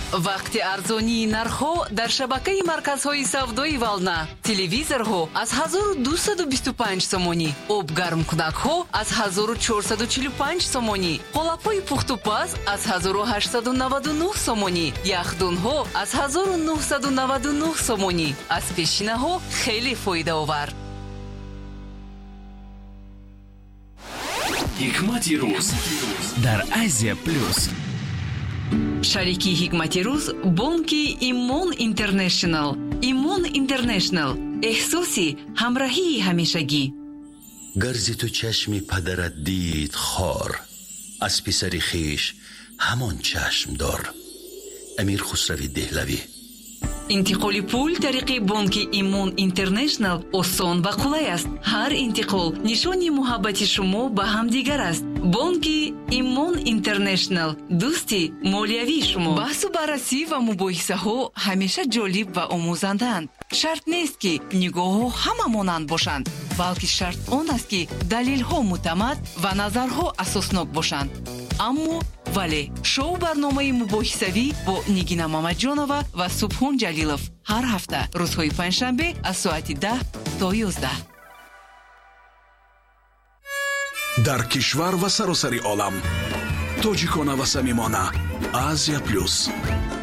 вақти арзонии нархҳо дар шабакаи марказҳои савдои Вална. Телевизорҳо аз 1225 сомонӣ, обгармкунакҳо аз 1445 сомонӣ, қолапҳои пухтупаз аз 1899 сомонӣ, яхдунҳо аз 1999 сомонӣ. аз пешинаҳо хеле фоидаовар. ҳикмати рӯз дар Азия плюс. шарики ҳикмати рӯз бонки Имон Интернешнл. Имон Интернешнл, эҳсоси ҳамроҳии ҳамешагӣ. гарзи ту чашми падарат дид хор, аз писари хиш ҳамон чашм дор. амир хусрави деҳлавӣ. интиқоли пул тариқи бонки Имон Интернешнл осон ва қулай аст. ҳар интиқол нишони муҳаббати шумо ба ҳамдигар аст. бонки Имон Интернешнл, дӯсти молиявии шумо. баҳсу баррасӣ ва мубоҳисаҳо ҳамеша ҷолиб ва омӯзандаанд. шарт нест ки нигоҳҳо ҳама монанд бошанд, балки шарт он аст ки далелҳо муътамад ва назарҳо асоснок бошанд. аммо вале шоу барномаи мубоҳисавӣ бо Нигина Мамаҷонова ва Субҳон Ҷалилов ҳар ҳафта рӯзҳои панҷшанбе аз соати 10 то 11. дар кишвар ва саросари олам. тоҷикона ва самимона. Азия плюс.